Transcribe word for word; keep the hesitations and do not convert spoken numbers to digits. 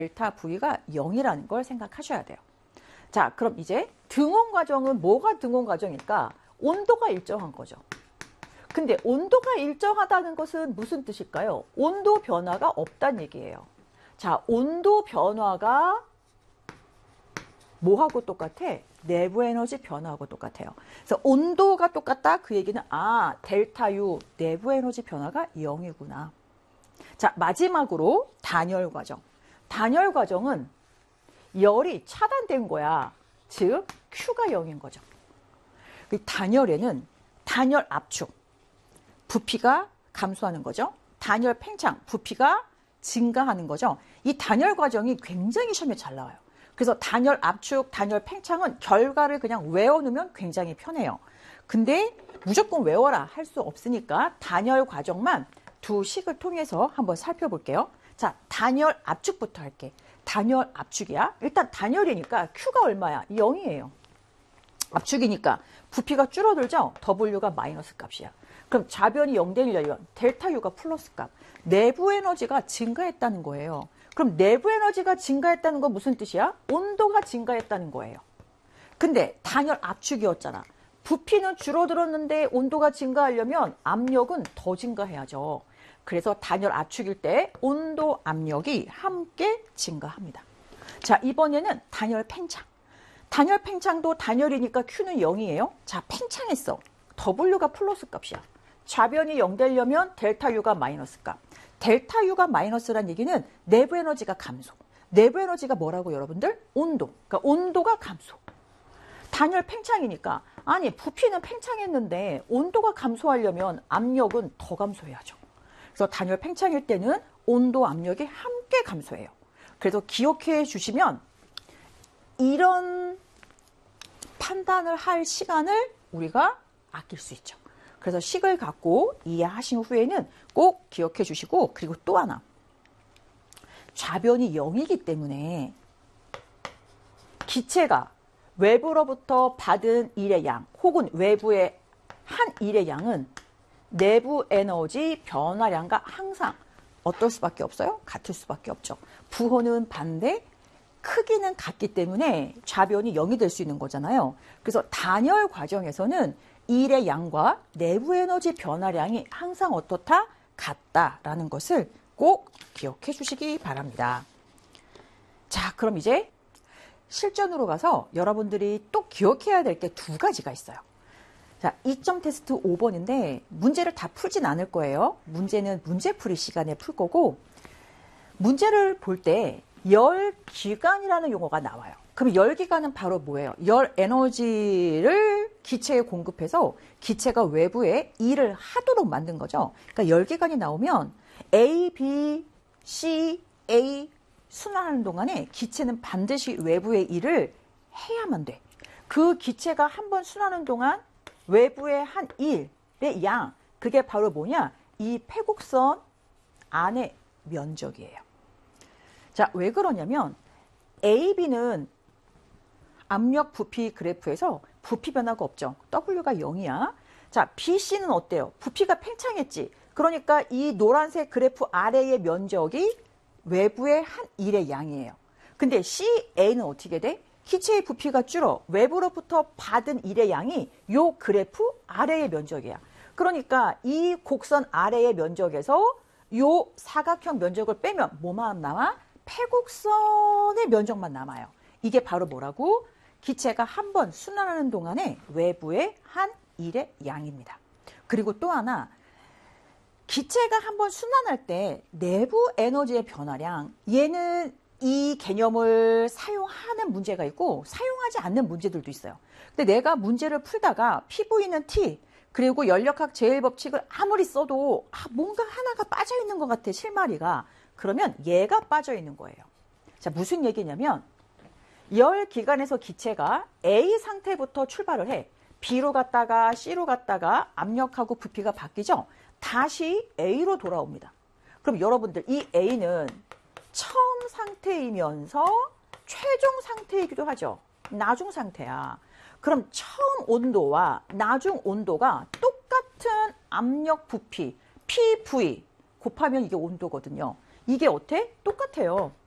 델타 V가 영이라는 걸 생각하셔야 돼요. 자, 그럼 이제 등온 과정은 뭐가 등온 과정일까? 온도가 일정한 거죠. 근데 온도가 일정하다는 것은 무슨 뜻일까요? 온도 변화가 없다는 얘기예요. 자, 온도 변화가 뭐하고 똑같아? 내부 에너지 변화하고 똑같아요. 그래서 온도가 똑같다? 그 얘기는 아, 델타 U 내부 에너지 변화가 영이구나. 자, 마지막으로 단열 과정. 단열 과정은 열이 차단된 거야. 즉 Q가 영인 거죠. 단열에는 단열 압축, 부피가 감소하는 거죠. 단열 팽창, 부피가 증가하는 거죠. 이 단열 과정이 굉장히 시험에 잘 나와요. 그래서 단열 압축, 단열 팽창은 결과를 그냥 외워놓으면 굉장히 편해요. 근데 무조건 외워라 할 수 없으니까 단열 과정만 두 식을 통해서 한번 살펴볼게요. 자, 단열 압축부터 할게. 단열 압축이야. 일단 단열이니까 Q가 얼마야? 영이에요. 압축이니까 부피가 줄어들죠? W가 마이너스 값이야. 그럼 좌변이 영 되려면 델타 U가 플러스 값. 내부 에너지가 증가했다는 거예요. 그럼 내부 에너지가 증가했다는 건 무슨 뜻이야? 온도가 증가했다는 거예요. 근데 단열 압축이었잖아. 부피는 줄어들었는데 온도가 증가하려면 압력은 더 증가해야죠. 그래서 단열 압축일 때 온도, 압력이 함께 증가합니다. 자, 이번에는 단열 팽창. 단열 팽창도 단열이니까 Q는 영이에요. 자, 팽창했어. W가 플러스 값이야. 좌변이 영 되려면 델타 U가 마이너스 값. 델타 U가 마이너스란 얘기는 내부 에너지가 감소. 내부 에너지가 뭐라고 여러분들? 온도. 그러니까 온도가 감소. 단열 팽창이니까 아니 부피는 팽창했는데 온도가 감소하려면 압력은 더 감소해야죠. 그래서 단열 팽창일 때는 온도, 압력이 함께 감소해요. 그래서 기억해 주시면 이런 판단을 할 시간을 우리가 아낄 수 있죠. 그래서 식을 갖고 이해하신 후에는 꼭 기억해 주시고, 그리고 또 하나, 좌변이 영이기 때문에 기체가 외부로부터 받은 일의 양 혹은 외부의 한 일의 양은 내부 에너지 변화량과 항상 어떨 수밖에 없어요? 같을 수밖에 없죠. 부호는 반대, 크기는 같기 때문에 좌변이 영이 될 수 있는 거잖아요. 그래서 단열 과정에서는 일의 양과 내부 에너지 변화량이 항상 어떻다? 같다라는 것을 꼭 기억해 주시기 바랍니다. 자, 그럼 이제 실전으로 가서 여러분들이 또 기억해야 될 게 두 가지가 있어요. 자, 이 점 테스트 오 번인데 문제를 다 풀진 않을 거예요. 문제는 문제풀이 시간에 풀 거고, 문제를 볼 때 열기관이라는 용어가 나와요. 그럼 열기관은 바로 뭐예요? 열 에너지를 기체에 공급해서 기체가 외부에 일을 하도록 만든 거죠. 그러니까 열기관이 나오면 A, B, C, A 순환하는 동안에 기체는 반드시 외부의 일을 해야만 돼. 그 기체가 한번 순환하는 동안 외부의 한 일의 양, 그게 바로 뭐냐? 이 패곡선 안의 면적이에요. 자, 왜 그러냐면 A, B는 압력 부피 그래프에서 부피 변화가 없죠. W가 영이야. 자, B, C는 어때요? 부피가 팽창했지. 그러니까 이 노란색 그래프 아래의 면적이 외부의 한 일의 양이에요. 근데 C, A는 어떻게 돼? 기체의 부피가 줄어 외부로부터 받은 일의 양이 요 그래프 아래의 면적이야. 그러니까 이 곡선 아래의 면적에서 요 사각형 면적을 빼면 뭐만 남아? 패곡선의 면적만 남아요. 이게 바로 뭐라고? 기체가 한 번 순환하는 동안에 외부의 한 일의 양입니다. 그리고 또 하나, 기체가 한 번 순환할 때 내부 에너지의 변화량, 얘는 이 개념을 사용하는 문제가 있고 사용하지 않는 문제들도 있어요. 근데 내가 문제를 풀다가 피브이는 T, 그리고 연력학 제일 법칙을 아무리 써도 아, 뭔가 하나가 빠져있는 것 같아, 실마리가. 그러면 얘가 빠져있는 거예요. 자, 무슨 얘기냐면 열기관에서 기체가 A 상태부터 출발을 해. B로 갔다가 C로 갔다가 압력하고 부피가 바뀌죠. 다시 A로 돌아옵니다. 그럼 여러분들 이 A는 처음 상태이면서 최종 상태이기도 하죠. 나중 상태야. 그럼 처음 온도와 나중 온도가 똑같은 압력 부피 피브이 곱하면 이게 온도거든요. 이게 어때? 똑같아요.